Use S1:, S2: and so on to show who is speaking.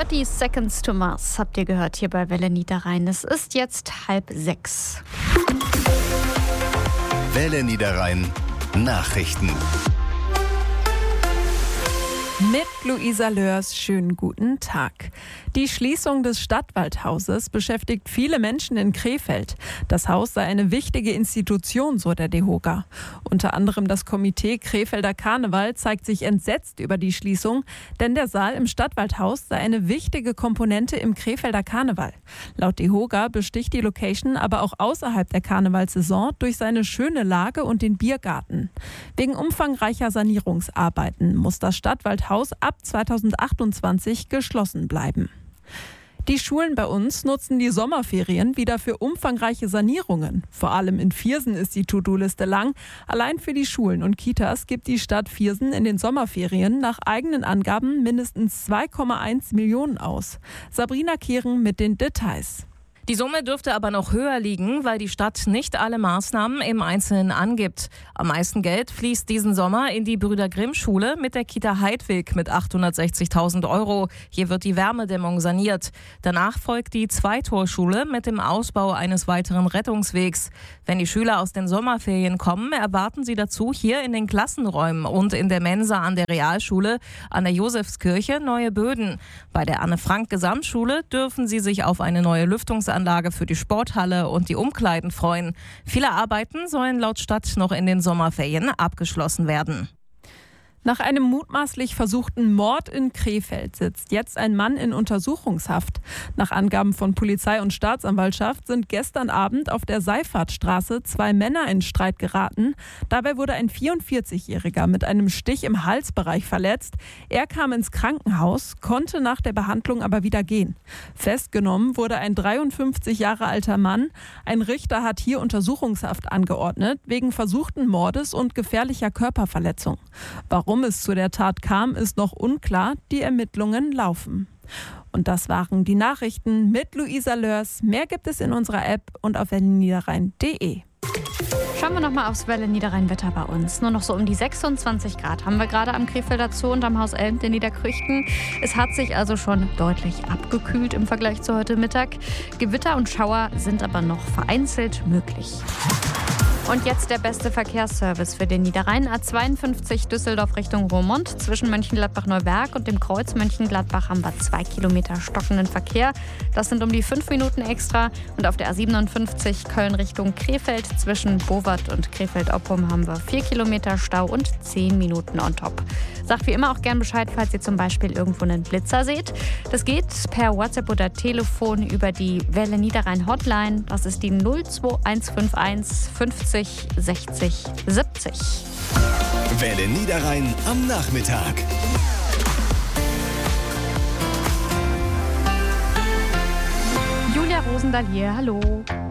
S1: 30 Seconds to Mars habt ihr gehört hier bei Welle Niederrhein. Es ist jetzt 5:30.
S2: Welle Niederrhein Nachrichten.
S3: Mit Luisa Lörs, schönen guten Tag. Die Schließung des Stadtwaldhauses beschäftigt viele Menschen in Krefeld. Das Haus sei eine wichtige Institution, so der DEHOGA. Unter anderem das Komitee Krefelder Karneval zeigt sich entsetzt über die Schließung, denn der Saal im Stadtwaldhaus sei eine wichtige Komponente im Krefelder Karneval. Laut DEHOGA besticht die Location aber auch außerhalb der Karnevalssaison durch seine schöne Lage und den Biergarten. Wegen umfangreicher Sanierungsarbeiten muss das Stadtwaldhaus ab 2028 geschlossen bleiben. Die Schulen bei uns nutzen die Sommerferien wieder für umfangreiche Sanierungen. Vor allem in Viersen ist die To-Do-Liste lang. Allein für die Schulen und Kitas gibt die Stadt Viersen in den Sommerferien nach eigenen Angaben mindestens 2,1 Millionen aus. Sabrina Kehren mit den Details.
S4: Die Summe dürfte aber noch höher liegen, weil die Stadt nicht alle Maßnahmen im Einzelnen angibt. Am meisten Geld fließt diesen Sommer in die Brüder-Grimm-Schule mit der Kita Heidwig mit 860.000 €. Hier wird die Wärmedämmung saniert. Danach folgt die Zweitorschule mit dem Ausbau eines weiteren Rettungswegs. Wenn die Schüler aus den Sommerferien kommen, erwarten sie dazu hier in den Klassenräumen und in der Mensa an der Realschule an der Josefskirche neue Böden. Bei der Anne-Frank-Gesamtschule dürfen sie sich auf eine neue Lüftungsanlage für die Sporthalle und die Umkleiden freuen. Viele Arbeiten sollen laut Stadt noch in den Sommerferien abgeschlossen werden.
S3: Nach einem mutmaßlich versuchten Mord in Krefeld sitzt jetzt ein Mann in Untersuchungshaft. Nach Angaben von Polizei und Staatsanwaltschaft sind gestern Abend auf der Seifertstraße 2 Männer in Streit geraten. Dabei wurde ein 44-Jähriger mit einem Stich im Halsbereich verletzt. Er kam ins Krankenhaus, konnte nach der Behandlung aber wieder gehen. Festgenommen wurde ein 53 Jahre alter Mann. Ein Richter hat hier Untersuchungshaft angeordnet wegen versuchten Mordes und gefährlicher Körperverletzung. Warum es zu der Tat kam, ist noch unklar. Die Ermittlungen laufen. Und das waren die Nachrichten mit Luisa Lörs. Mehr gibt es in unserer App und auf welleniederrhein.de.
S1: Schauen wir nochmal aufs Welle Niederrhein-Wetter bei uns. Nur noch so um die 26 Grad haben wir gerade am Krefelder Zoo und am Haus Elm in Niederkrüchten. Es hat sich also schon deutlich abgekühlt im Vergleich zu heute Mittag. Gewitter und Schauer sind aber noch vereinzelt möglich. Und jetzt der beste Verkehrsservice für den Niederrhein. A52 Düsseldorf Richtung Roermond. Zwischen Mönchengladbach-Neuwerk und dem Kreuz Mönchengladbach haben wir 2 Kilometer stockenden Verkehr. Das sind um die 5 Minuten extra. Und auf der A57 Köln Richtung Krefeld zwischen Bowart und Krefeld-Oppum haben wir 4 Kilometer Stau und 10 Minuten on top. Sagt wie immer auch gern Bescheid, falls ihr zum Beispiel irgendwo einen Blitzer seht. Das geht per WhatsApp oder Telefon über die Welle Niederrhein Hotline. Das ist die 02151 50 60 70.
S2: Welle Niederrhein am Nachmittag.
S1: Julia Rosendahl hier, hallo.